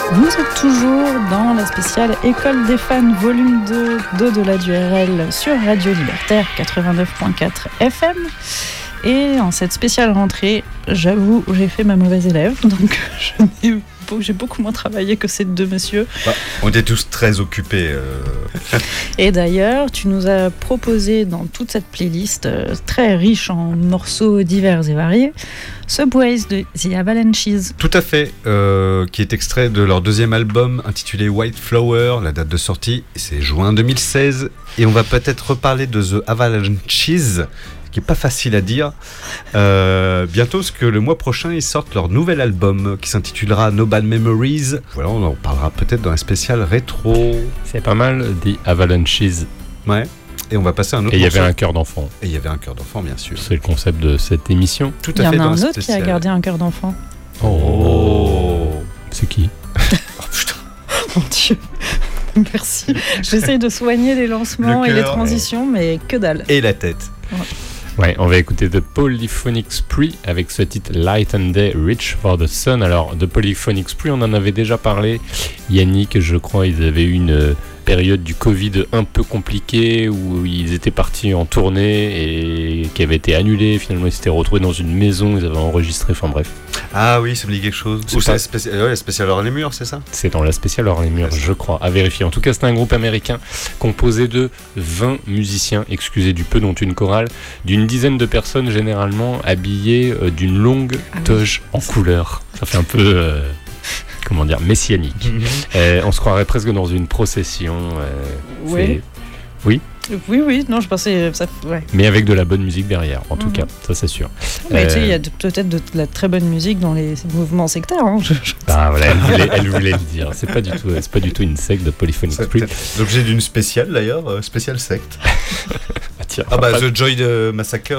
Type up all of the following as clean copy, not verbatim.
Vous êtes toujours dans la spéciale École des fans, volume 2 d'Au-delà du RL sur Radio Libertaire 89.4 FM. Et en cette spéciale rentrée, j'avoue, j'ai fait ma mauvaise élève, donc j'ai beaucoup moins travaillé que ces deux messieurs. On était tous très occupés. Et d'ailleurs, tu nous as proposé dans toute cette playlist très riche en morceaux divers et variés, Subways de The Avalanches. Tout à fait, qui est extrait de leur deuxième album intitulé White Flower. La date de sortie, c'est juin 2016. Et on va peut-être reparler de The Avalanches, qui est pas facile à dire, bientôt, parce que le mois prochain ils sortent leur nouvel album qui s'intitulera No Bad Memories. Voilà, on en parlera peut-être dans un spécial rétro. C'est pas mal, The Avalanches. Ouais. Et on va passer à un autre. Et il y avait un cœur d'enfant. Et il y avait un cœur d'enfant, bien sûr. C'est le concept de cette émission. Tout à fait. Il y en a dans un autre qui a gardé un cœur d'enfant. Oh. C'est qui? Oh putain. Mon Dieu. Merci. J'essaye de soigner les lancements et les transitions, mais que dalle. Et la tête. Ouais, on va écouter The Polyphonic Spree avec ce titre Light and Day, Reach for the Sun. Alors, The Polyphonic Spree, on en avait déjà parlé. Yannick, je crois, ils avaient eu une période du Covid un peu compliquée où ils étaient partis en tournée et qui avait été annulée. Finalement, ils s'étaient retrouvés dans une maison, ils avaient enregistré, enfin bref. Ah oui, ça me dit quelque chose. Ou c'est la spéciale Hors les Murs, c'est ça? C'est dans la spéciale Hors les Murs, je crois, à vérifier. En tout cas, c'est un groupe américain composé de 20 musiciens, excusez du peu, dont une chorale, d'une dizaine de personnes généralement habillées d'une longue toge en couleur. Ça fait un peu... comment dire, messianique. On se croirait presque dans une procession. Oui. Oui. Oui, non, je pensais... Ça, ouais. Mais avec de la bonne musique derrière, en tout cas, ça c'est sûr. Mais tu sais, il y a peut-être de la très bonne musique dans les mouvements sectaires. Hein. Ah voilà, elle voulait le dire. C'est pas du tout une secte de Polyphonic Spree. L'objet d'une spéciale d'ailleurs, spéciale secte. The Joy Massacre,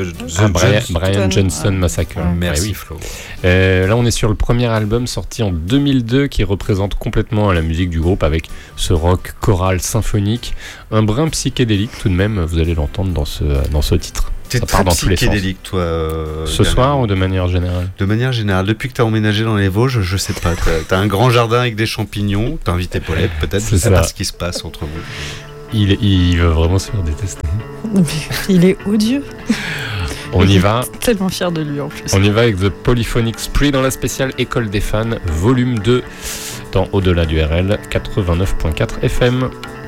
Brian Johnson Massacre. Merci oui. Flo. Là on est sur le premier album sorti en 2002 qui représente complètement la musique du groupe avec ce rock choral symphonique, un brin psychédélique tout de même, vous allez l'entendre dans ce titre. T'es très psychédélique toi. Ce soir ou de manière générale? De manière générale, depuis que t'as emménagé dans les Vosges, je sais pas, t'as un grand jardin avec des champignons, t'as invité Paulette peut-être, je sais pas ce qui se passe entre vous. Il veut vraiment se faire détester. Il est odieux. On y va. Tellement fier de lui en plus. On y va avec The Polyphonic Spree dans la spéciale École des fans, volume 2, dans Au-delà du RL 89.4 FM.